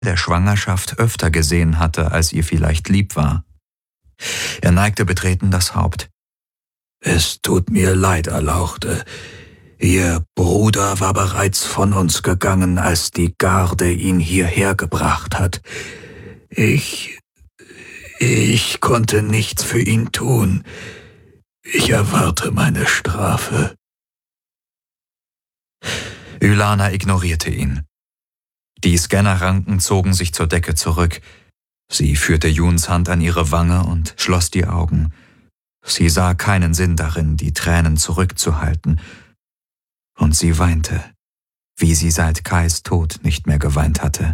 der Schwangerschaft öfter gesehen hatte, als ihr vielleicht lieb war. Er neigte betreten das Haupt. »Es tut mir leid, Erlauchte. Ihr Bruder war bereits von uns gegangen, als die Garde ihn hierher gebracht hat. Ich konnte nichts für ihn tun. Ich erwarte meine Strafe.« Ylana ignorierte ihn. Die Scannerranken zogen sich zur Decke zurück. Sie führte Juns Hand an ihre Wange und schloss die Augen. Sie sah keinen Sinn darin, die Tränen zurückzuhalten. Und sie weinte, wie sie seit Kais Tod nicht mehr geweint hatte.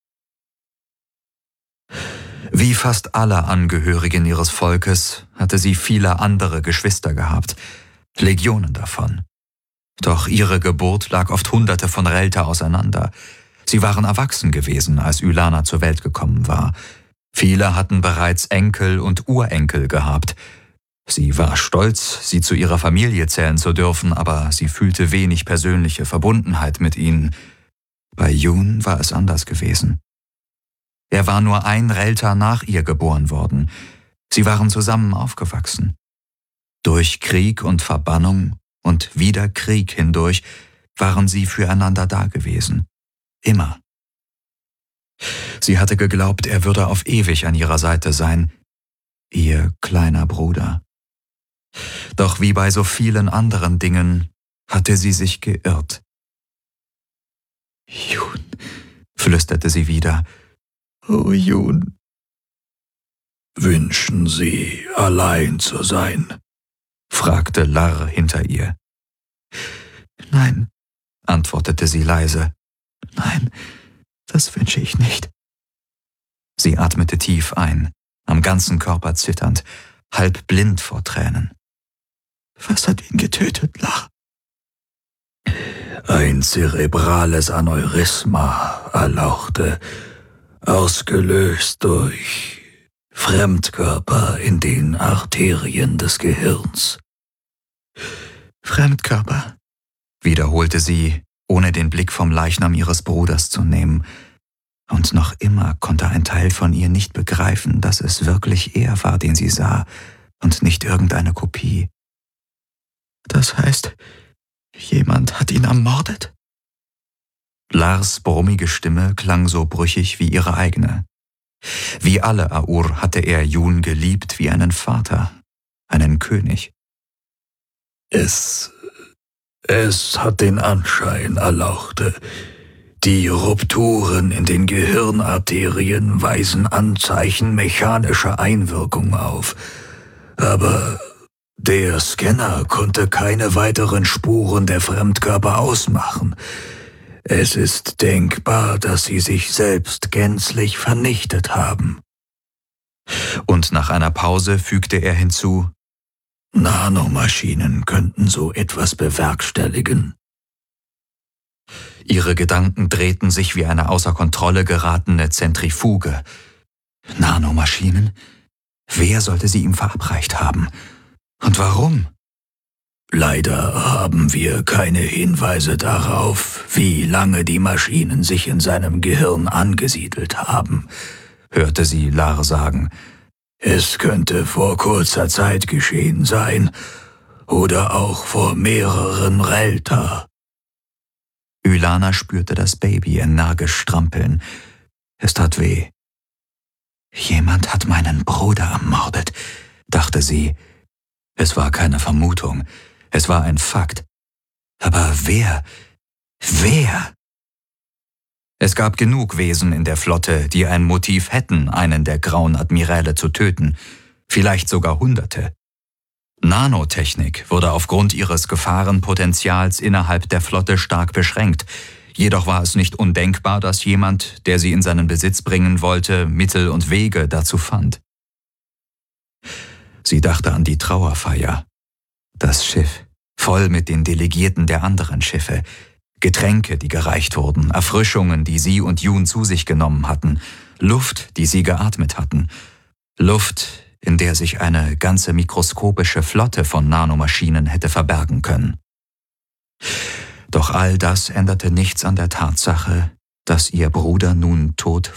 Wie fast alle Angehörigen ihres Volkes hatte sie viele andere Geschwister gehabt, Legionen davon. Doch ihre Geburt lag oft Hunderte von Relta auseinander. Sie waren erwachsen gewesen, als Ylana zur Welt gekommen war. Viele hatten bereits Enkel und Urenkel gehabt. Sie war stolz, sie zu ihrer Familie zählen zu dürfen, aber sie fühlte wenig persönliche Verbundenheit mit ihnen. Bei Jun war es anders gewesen. Er war nur ein Relta nach ihr geboren worden. Sie waren zusammen aufgewachsen. Durch Krieg und Verbannung und wieder Krieg hindurch waren sie füreinander dagewesen. Immer. Sie hatte geglaubt, er würde auf ewig an ihrer Seite sein, ihr kleiner Bruder. Doch wie bei so vielen anderen Dingen hatte sie sich geirrt. »Jun«, flüsterte sie wieder, »oh Jun.« »Wünschen Sie, allein zu sein?« fragte Larr hinter ihr. »Nein«, antwortete sie leise. »Nein, das wünsche ich nicht.« Sie atmete tief ein, am ganzen Körper zitternd, halb blind vor Tränen. »Was hat ihn getötet, Larr?« »Ein zerebrales Aneurysma, Erlauchte, ausgelöst durch Fremdkörper in den Arterien des Gehirns.« »Fremdkörper«, wiederholte sie, ohne den Blick vom Leichnam ihres Bruders zu nehmen. Und noch immer konnte ein Teil von ihr nicht begreifen, dass es wirklich er war, den sie sah, und nicht irgendeine Kopie. »Das heißt, jemand hat ihn ermordet?« Lars brummige Stimme klang so brüchig wie ihre eigene. Wie alle Aur hatte er Jun geliebt wie einen Vater, einen König. Es hat den Anschein, Erlauchte. Die Rupturen in den Gehirnarterien weisen Anzeichen mechanischer Einwirkung auf. Aber der Scanner konnte keine weiteren Spuren der Fremdkörper ausmachen. Es ist denkbar, dass sie sich selbst gänzlich vernichtet haben.« Und nach einer Pause fügte er hinzu: »Nanomaschinen könnten so etwas bewerkstelligen.« Ihre Gedanken drehten sich wie eine außer Kontrolle geratene Zentrifuge. Nanomaschinen? Wer sollte sie ihm verabreicht haben? Und warum? »Leider haben wir keine Hinweise darauf, wie lange die Maschinen sich in seinem Gehirn angesiedelt haben«, hörte sie Larr sagen. »Es könnte vor kurzer Zeit geschehen sein oder auch vor mehreren Relta.« Ylana spürte das Baby energisch strampeln. Es tat weh. »Jemand hat meinen Bruder ermordet«, dachte sie. Es war keine Vermutung, es war ein Fakt. Aber wer? Wer? Es gab genug Wesen in der Flotte, die ein Motiv hätten, einen der grauen Admiräle zu töten, vielleicht sogar Hunderte. Nanotechnik wurde aufgrund ihres Gefahrenpotenzials innerhalb der Flotte stark beschränkt. Jedoch war es nicht undenkbar, dass jemand, der sie in seinen Besitz bringen wollte, Mittel und Wege dazu fand. Sie dachte an die Trauerfeier. Das Schiff, voll mit den Delegierten der anderen Schiffe, Getränke, die gereicht wurden, Erfrischungen, die sie und Jun zu sich genommen hatten, Luft, die sie geatmet hatten, Luft, in der sich eine ganze mikroskopische Flotte von Nanomaschinen hätte verbergen können. Doch all das änderte nichts an der Tatsache, dass ihr Bruder nun tot